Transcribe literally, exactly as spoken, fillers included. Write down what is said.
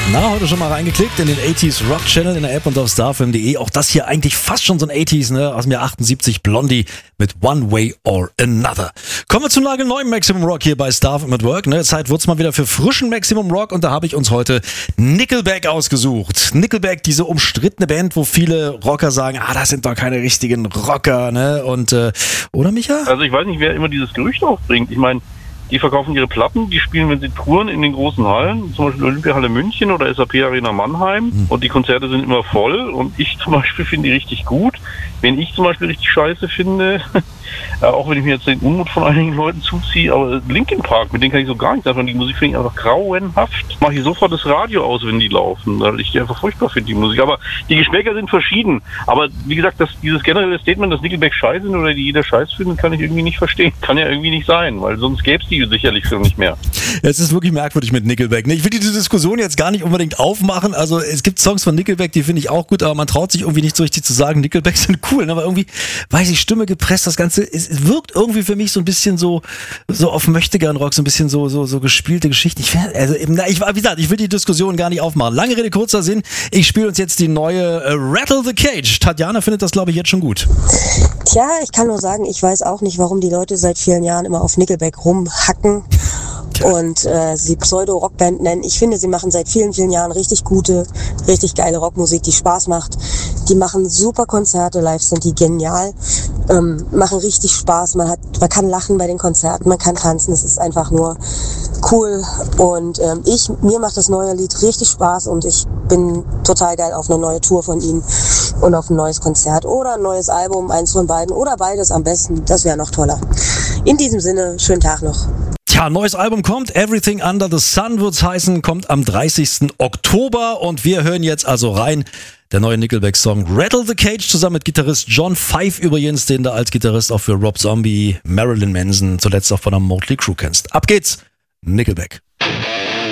Na, heute schon mal reingeklickt in den achtziger Rock Channel in der App und auf starfm punkt de. Auch das hier eigentlich fast schon so ein achtziger, ne? Aus dem Jahr achtundsiebzig, Blondie mit One Way or Another. Kommen wir zum nagelneuen Maximum Rock hier bei starfm at Work. Ne? Zeit wird's mal wieder für frischen Maximum Rock und da habe ich uns heute Nickelback ausgesucht. Nickelback, diese umstrittene Band, wo viele Rocker sagen, ah, das sind doch keine richtigen Rocker, ne? Und, äh, oder Micha? Also ich weiß nicht, wer immer dieses Gerücht aufbringt. Ich meine, die verkaufen ihre Platten, die spielen, wenn sie touren, in den großen Hallen, zum Beispiel Olympiahalle München oder S A P Arena Mannheim. Mhm. Und die Konzerte sind immer voll. Und ich zum Beispiel finde die richtig gut. Wenn ich zum Beispiel richtig scheiße finde, auch wenn ich mir jetzt den Unmut von einigen Leuten zuziehe, aber Linkin Park, mit denen kann ich so gar nicht sagen. Die Musik finde ich einfach grauenhaft. Mache ich sofort das Radio aus, wenn die laufen, weil ich die einfach furchtbar finde, die Musik. Aber die Geschmäcker sind verschieden. Aber wie gesagt, dass dieses generelle Statement, dass Nickelback scheiße sind oder die jeder scheiß finden, kann ich irgendwie nicht verstehen. Kann ja irgendwie nicht sein, weil sonst gäbe es die sicherlich schon nicht mehr. Es ist wirklich merkwürdig mit Nickelback. Ich will diese Diskussion jetzt gar nicht unbedingt aufmachen. Also es gibt Songs von Nickelback, die finde ich auch gut, aber man traut sich irgendwie nicht so richtig zu sagen, Nickelback sind cool. Aber irgendwie, weiß ich, Stimme gepresst, das Ganze, es, es wirkt irgendwie für mich so ein bisschen so, so auf Möchtegern-Rock, so ein bisschen so, so, so gespielte Geschichten. Ich, also, ich, wie gesagt, ich will die Diskussion gar nicht aufmachen. Lange Rede, kurzer Sinn. Ich spiele uns jetzt die neue äh, Rattle the Cage. Tatjana findet das, glaube ich, jetzt schon gut. Tja, ich kann nur sagen, ich weiß auch nicht, warum die Leute seit vielen Jahren immer auf Nickelback rumhacken und äh, sie Pseudo-Rockband nennen. Ich finde, sie machen seit vielen, vielen Jahren richtig gute, richtig geile Rockmusik, die Spaß macht. Die machen super Konzerte, live sind die genial, ähm, machen richtig Spaß. Man hat, man kann lachen bei den Konzerten, man kann tanzen. Es ist einfach nur cool. Und ähm, ich, mir macht das neue Lied richtig Spaß und ich bin total geil auf eine neue Tour von ihnen und auf ein neues Konzert oder ein neues Album, eins von beiden oder beides am besten. Das wäre noch toller. In diesem Sinne, schönen Tag noch. Tja, neues Album kommt, Everything Under the Sun wird's heißen, kommt am dreißigsten Oktober und wir hören jetzt also rein, der neue Nickelback-Song Rattle the Cage zusammen mit Gitarrist John Five übrigens, den du als Gitarrist auch für Rob Zombie, Marilyn Manson, zuletzt auch von der Motley Crue kennst. Ab geht's, Nickelback.